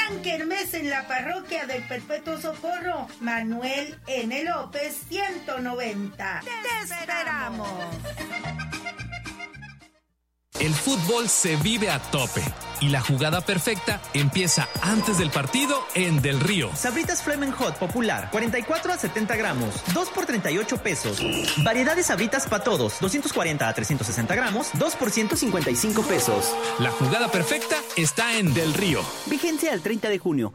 Gran kermés en la parroquia del Perpetuo Socorro. Manuel N. López 190. ¡Te esperamos! El fútbol se vive a tope y la jugada perfecta empieza antes del partido en Del Río. Sabritas Flamin' Hot Popular, 44 a 70 gramos, 2 por 38 pesos. Variedad de Sabritas para todos, 240 a 360 gramos, 2 por 155 pesos. La jugada perfecta está en Del Río. Vigencia al 30 de junio.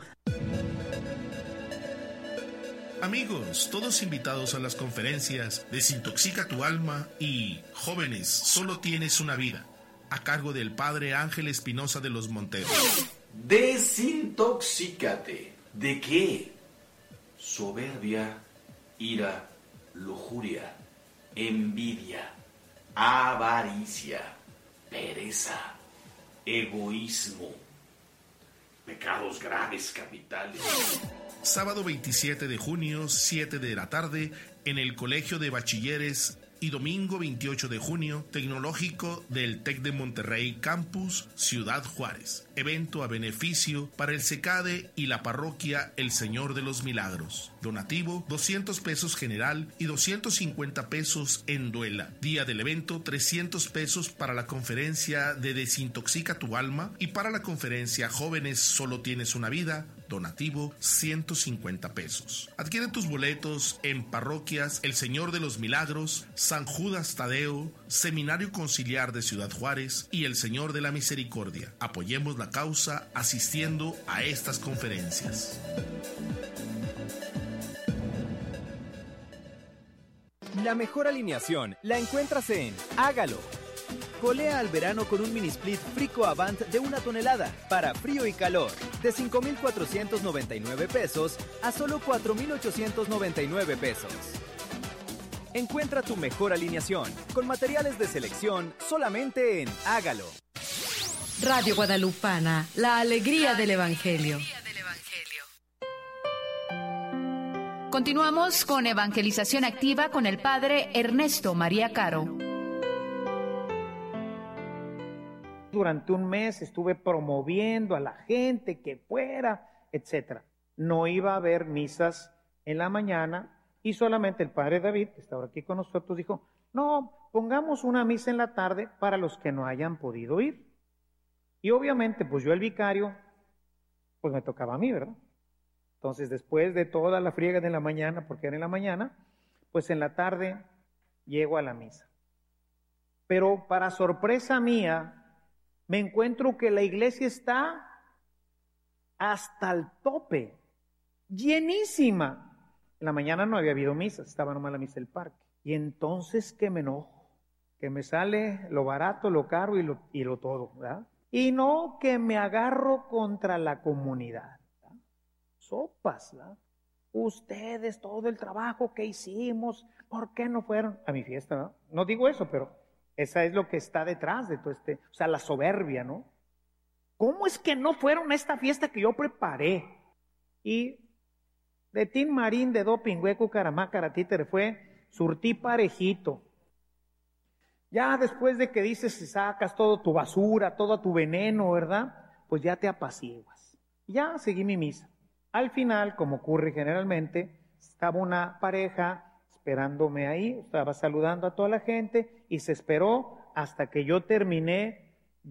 Amigos, todos invitados a las conferencias Desintoxica tu alma y Jóvenes, solo tienes una vida, a cargo del padre Ángel Espinosa de los Monteros. Desintoxícate. ¿De qué? Soberbia, ira, lujuria, envidia, avaricia, pereza, egoísmo, pecados graves capitales. Sábado 27 de junio, 7 de la tarde, en el Colegio de Bachilleres, y domingo 28 de junio, Tecnológico del TEC de Monterrey Campus, Ciudad Juárez. Evento a beneficio para el CECADE y la parroquia El Señor de los Milagros. Donativo, 200 pesos general y 250 pesos en duela. Día del evento, 300 pesos para la conferencia de Desintoxica tu alma y para la conferencia Jóvenes, solo tienes una vida. Donativo, 150 pesos. Adquiere tus boletos en parroquias El Señor de los Milagros, San Judas Tadeo, Seminario Conciliar de Ciudad Juárez y El Señor de la Misericordia. Apoyemos la causa asistiendo a estas conferencias. La mejor alineación la encuentras en Hágalo. Colea al verano con un mini split Frico Avant de 1 tonelada para frío y calor, de 5,499 pesos a solo 4,899 pesos. Encuentra tu mejor alineación con materiales de selección solamente en Hágalo. Radio Guadalupana, la alegría del Evangelio. Continuamos con Evangelización Activa con el Padre Ernesto María Caro. Durante un mes estuve promoviendo a la gente que fuera, etcétera. No iba a haber misas en la mañana y solamente el padre David, que está ahora aquí con nosotros, dijo, no, pongamos una misa en la tarde para los que no hayan podido ir. Y obviamente, pues yo el vicario, pues me tocaba a mí, ¿verdad? Entonces, después de toda la friega de la mañana, porque era en la mañana, pues en la tarde llego a la misa. Pero para sorpresa mía, me encuentro que la iglesia está hasta el tope, llenísima. En la mañana no había habido misa, estaba nomás la misa del parque. Y entonces que me enojo, que me sale lo barato, lo caro y lo todo, ¿verdad? Y no que me agarro contra la comunidad, ¿verdad? Sopas, ¿verdad? Ustedes, todo el trabajo que hicimos, ¿por qué no fueron a mi fiesta, ¿verdad? No digo eso, pero esa es lo que está detrás de todo o sea, la soberbia, ¿no? ¿Cómo es que no fueron a esta fiesta que yo preparé? Y de Tin Marín, de Doping, Hueco, Caramácara, Títere, fue surtí parejito. Ya después de que dices y sacas toda tu basura, todo tu veneno, ¿verdad? Pues ya te apaciguas. Ya seguí mi misa. Al final, como ocurre generalmente, estaba una pareja esperándome ahí, estaba saludando a toda la gente y se esperó hasta que yo terminé